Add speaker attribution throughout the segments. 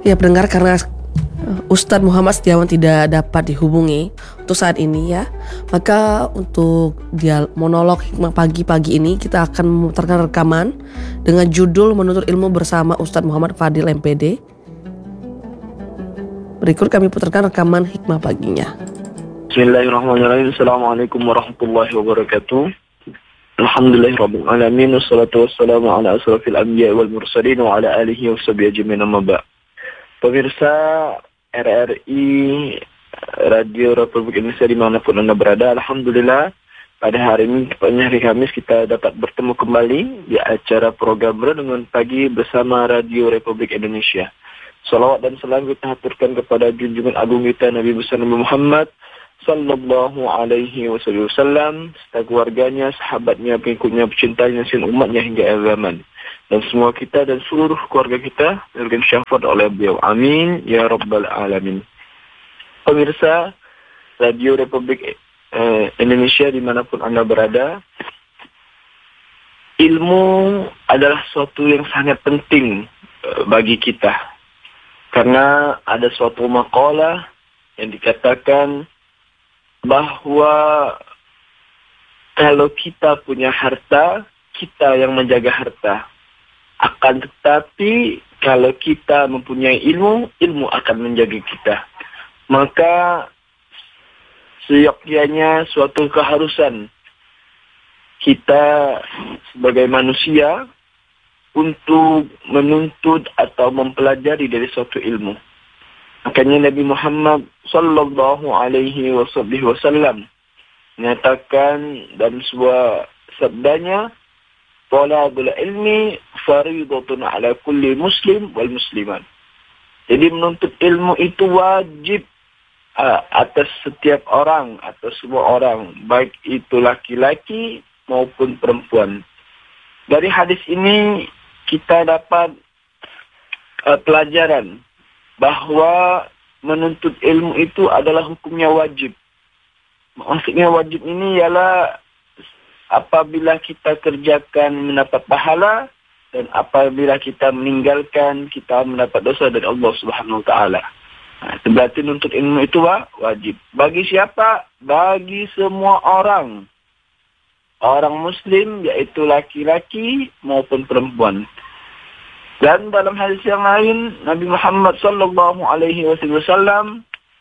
Speaker 1: Ya pendengar, karena Ustadz Muhammad Setiawan tidak dapat dihubungi untuk saat ini ya, maka untuk monolog hikmah pagi ini kita akan memutarkan rekaman dengan judul Menuntut Ilmu bersama Ustadz Muhammad Fadil MPD. Berikut kami putarkan rekaman hikmah paginya.
Speaker 2: Bismillahirrahmanirrahim. Assalamualaikum warahmatullahi wabarakatuh. Alhamdulillahirabbil alamin, wassalatu wassalamu ala asrofil anbiya wal mursalin wa ala alihi wa sahbihi ajmain, amma ba'd. Pemirsa RRI Radio Republik Indonesia dimanapun Anda berada, alhamdulillah pada hari ini, tepatnya hari Kamis, kita dapat bertemu kembali di acara program Renungan Pagi bersama Radio Republik Indonesia. Salawat dan salam kita haturkan kepada junjungan agung kita Nabi besar Nabi Muhammad sallallahu alaihi wasallam, serta keluarganya, sahabatnya, pengikutnya, pecintanya, dan umatnya hingga akhir zaman. Dan semua kita dan seluruh keluarga kita diberikan syafaat oleh beliau. Amin ya rabbal alamin. Pemirsa Radio Republik Indonesia dimanapun Anda berada, ilmu adalah suatu yang sangat penting bagi kita. Karena ada suatu makalah yang dikatakan bahwa kalau kita punya harta, kita yang menjaga harta. Akan tetapi kalau kita mempunyai ilmu, ilmu akan menjaga kita. Maka seyogyanya suatu keharusan kita sebagai manusia untuk menuntut atau mempelajari dari suatu ilmu. Makanya Nabi Muhammad sallallahu alaihi wasallam menyatakan dalam sebuah sabdanya, talabul ilmi fariidatun ala kulli muslim wal musliman. Jadi menuntut ilmu itu wajib atas setiap orang, atas semua orang, baik itu laki-laki maupun perempuan. Dari hadis ini kita dapat pelajaran bahwa menuntut ilmu itu adalah hukumnya wajib. Maksudnya wajib ini ialah apabila kita kerjakan mendapat pahala, dan apabila kita meninggalkan kita mendapat dosa dari Allah Subhanahu wa taala. Itu berarti menuntut ilmu itu wajib. Bagi siapa? Bagi semua orang. Orang muslim, yaitu laki-laki maupun perempuan. Dan dalam hadis yang lain, Nabi Muhammad sallallahu alaihi wasallam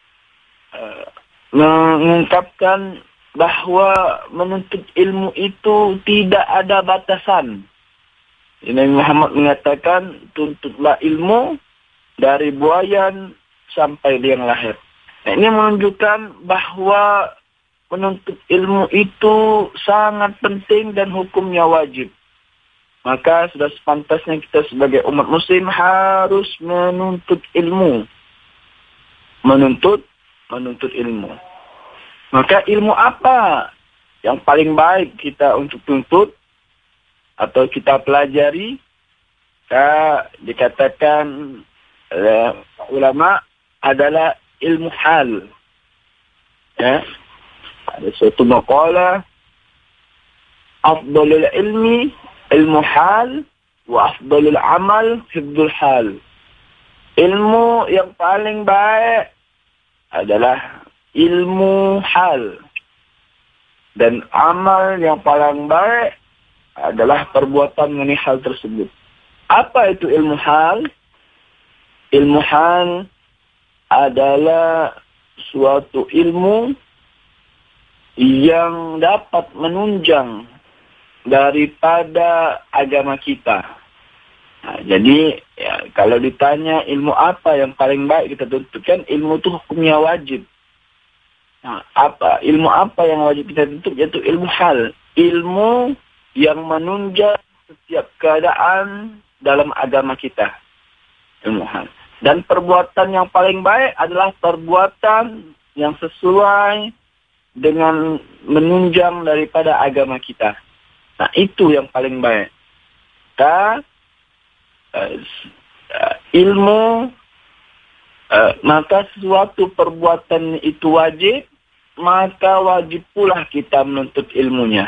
Speaker 2: mengungkapkan bahwa menuntut ilmu itu tidak ada batasan. Nabi Muhammad mengatakan, tuntutlah ilmu dari buayan sampai liang lahir. Nah, ini menunjukkan bahwa menuntut ilmu itu sangat penting dan hukumnya wajib. Maka sudah sepantasnya kita sebagai umat muslim harus menuntut ilmu. Menuntut ilmu. Maka ilmu apa yang paling baik kita untuk tuntut atau kita pelajari? Dikatakan ulama adalah ilmu hal. Ya. Ada suatu maqalah, afdalul ilmi ilmu hal wa afdalul amal hifdzul hal. Ilmu yang paling baik adalah ilmu hal, dan amal yang paling baik adalah perbuatan mengenai hal tersebut. Apa itu ilmu hal? Ilmu hal adalah suatu ilmu yang dapat menunjang daripada agama kita. Nah, jadi ya, kalau ditanya ilmu apa yang paling baik kita tuntutkan, ilmu itu hukumnya wajib. Nah, ilmu apa yang wajib kita tuntut? Yaitu ilmu hal, ilmu yang menunjang setiap keadaan dalam agama kita. Ilmu hal. Dan perbuatan yang paling baik adalah perbuatan yang sesuai dengan menunjang daripada agama kita. Nah, itu yang paling baik. Ilmu, maka sesuatu perbuatan itu wajib, maka wajib pula kita menuntut ilmunya.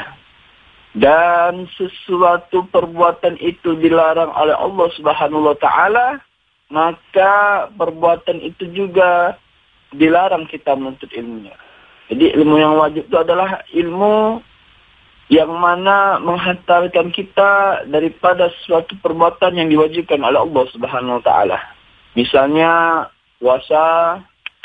Speaker 2: Dan sesuatu perbuatan itu dilarang oleh Allah Subhanahu wa taala, maka perbuatan itu juga dilarang kita menuntut ilmunya. Jadi ilmu yang wajib itu adalah ilmu yang mana menghantarkan kita daripada suatu perbuatan yang diwajibkan oleh Allah Subhanahu wa taala. Misalnya puasa,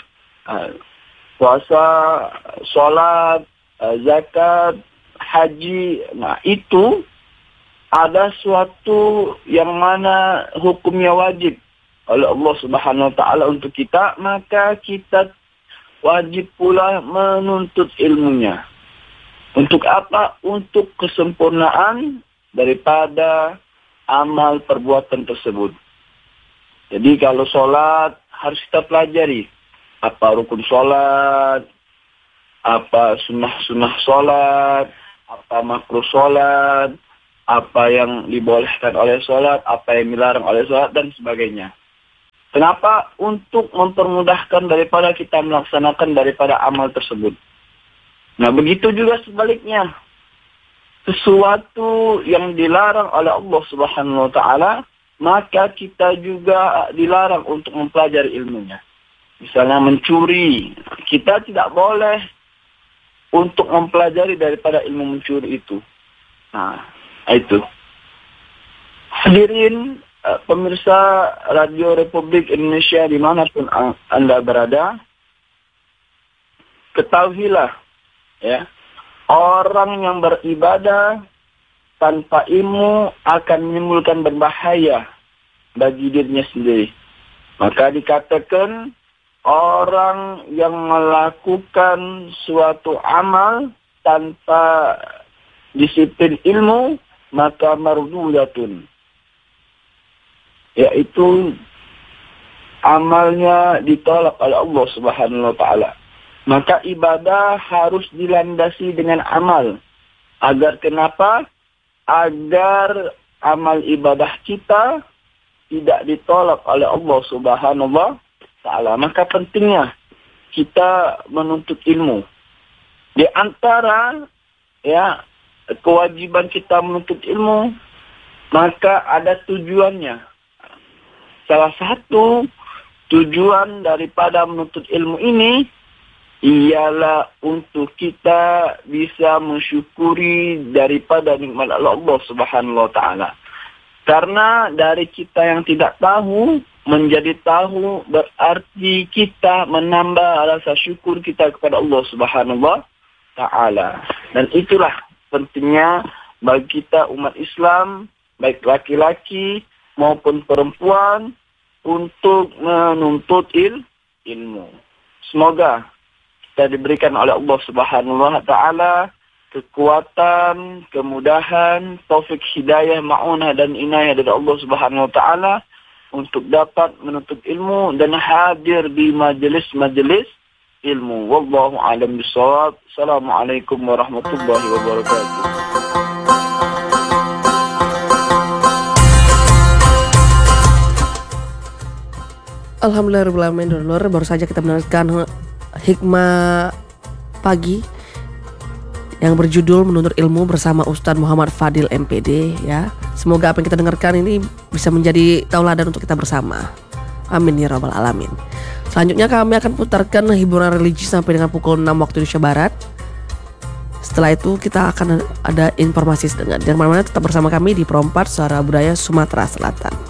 Speaker 2: salat, zakat, haji. Nah, itu ada suatu yang mana hukumnya wajib oleh Allah Subhanahu wa taala untuk kita, maka kita wajib pula menuntut ilmunya. Untuk apa? Untuk kesempurnaan daripada amal perbuatan tersebut. Jadi kalau sholat harus kita pelajari apa rukun sholat, apa sunnah sholat, apa makruh sholat, apa yang dibolehkan oleh sholat, apa yang dilarang oleh sholat, dan sebagainya. Kenapa? Untuk mempermudahkan daripada kita melaksanakan daripada amal tersebut. Nah, begitu juga sebaliknya. Sesuatu yang dilarang oleh Allah Subhanahu wa taala, maka kita juga dilarang untuk mempelajari ilmunya. Misalnya mencuri, kita tidak boleh untuk mempelajari daripada ilmu mencuri itu. Nah, itu. Hadirin pemirsa Radio Republik Indonesia dimanapun Anda berada, ketahuilah, ya, orang yang beribadah tanpa ilmu akan menimbulkan berbahaya bagi dirinya sendiri. Maka dikatakan orang yang melakukan suatu amal tanpa disiplin ilmu, maka mardudatun, yaitu amalnya ditolak oleh Allah Subhanahu wa taala. Maka ibadah harus dilandasi dengan amal. Agar kenapa? Agar amal ibadah kita tidak ditolak oleh Allah Subhanahu wa taala. Maka pentingnya kita menuntut ilmu. Di antara kewajiban kita menuntut ilmu, maka ada tujuannya. Salah satu tujuan daripada menuntut ilmu ini ialah untuk kita bisa mensyukuri daripada nikmat Allah Subhanahu wa taala. Karena dari kita yang tidak tahu menjadi tahu, berarti kita menambah rasa syukur kita kepada Allah Subhanahu wa taala. Dan itulah pentingnya bagi kita umat Islam, baik laki-laki maupun perempuan, untuk menuntut ilmu. Semoga kita diberikan oleh Allah Subhanahu wa taala kekuatan, kemudahan, taufik hidayah, ma'unah dan inayah dari Allah Subhanahu wa taala untuk dapat menuntut ilmu dan hadir di majelis-majelis ilmu. Wallahu a'lam bishawab. Assalamualaikum warahmatullahi wabarakatuh.
Speaker 1: Alhamdulillahirrahmanirrahim. Baru saja kita mendengarkan hikmah pagi yang berjudul menuntut ilmu bersama Ustadz Muhammad Fadil MPD, ya. Semoga apa yang kita dengarkan ini bisa menjadi tauladan untuk kita bersama. Amin ya rabbal alamin. Selanjutnya kami akan putarkan hiburan religi sampai dengan pukul 6 waktu Indonesia Barat. Setelah itu kita akan ada informasi sedang. Jangan kemana-mana, tetap bersama kami di Pro 4 Suara Budaya Sumatera Selatan.